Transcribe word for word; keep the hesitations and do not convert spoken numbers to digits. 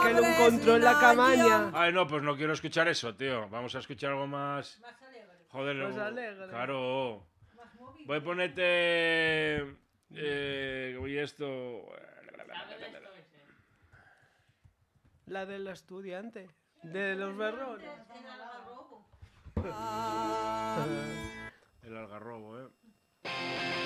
que lo encontró en la cabaña. Ay, no, pues no quiero escuchar eso, tío. Vamos a escuchar algo más... Más alegre. Joder, Más no- alegre. Claro. Más movido. Voy a ponerte... Eh, y esto... La del estudiante. De los berrones. En Algarrobo. El algarrobo, eh.